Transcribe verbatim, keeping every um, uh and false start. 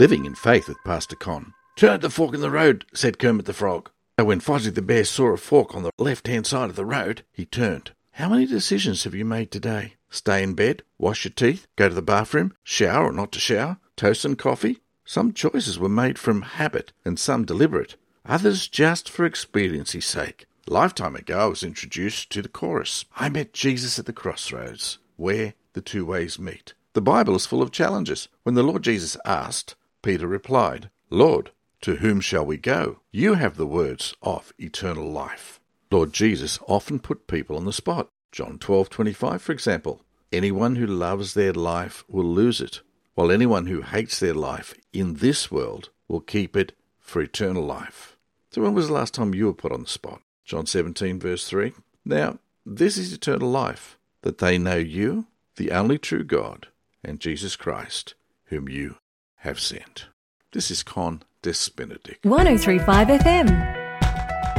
Living in Faith with Pastor Con. Turn at the fork in the road, said Kermit the Frog. When Fozzie the Bear saw a fork on the left-hand side of the road, he turned. How many decisions have you made today? Stay in bed, wash your teeth, go to the bathroom, shower or not to shower, toast and coffee? Some choices were made from habit and some deliberate, others just for expediency's sake. A lifetime ago I was introduced to the chorus. I met Jesus at the crossroads, where the two ways meet. The Bible is full of challenges. When the Lord Jesus asked, Peter replied, Lord, to whom shall we go? You have the words of eternal life. Lord Jesus often put people on the spot. John twelve twenty-five, for example. Anyone who loves their life will lose it, while anyone who hates their life in this world will keep it for eternal life. So when was the last time you were put on the spot? John seventeen, verse three. Now, this is eternal life, that they know you, the only true God, and Jesus Christ, whom you have sent. This is Con Des Benedict. one oh three point five F M.